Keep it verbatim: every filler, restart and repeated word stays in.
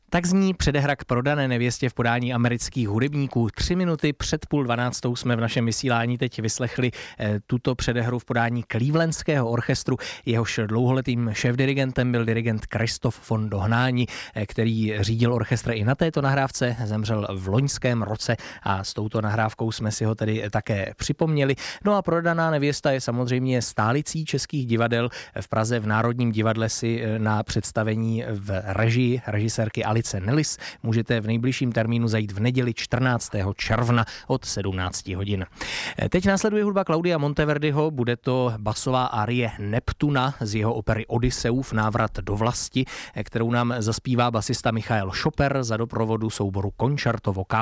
Tak zní předehra k Prodané nevěstě v podání amerických hudebníků. Tři minuty před půl dvanáctou jsme v našem vysílání teď vyslechli eh, tuto předehru v podání Clevelandského orchestru. Jehož dlouholetým šéfdirigentem byl dirigent Christoph von Dohnányi, eh, který řídil orchestr i na této nahrávce. Zemřel v loňském roce a s touto nahrávkou jsme si ho tedy také připomněli. No a Prodaná nevěsta je samozřejmě stálicí českých divadel. V Praze v Národním divadle si na představení v režii režisérky Alice Nellis můžete v nejbližším termínu zajít v neděli čtrnáctého června od sedmnáct hodin. Teď následuje hudba Claudia Monteverdiho, bude to basová arie Neptuna z jeho opery Odysseův návrat do vlasti, kterou nám zaspívá basista Michael Schopper za doprovodu souboru Concerto Vocale.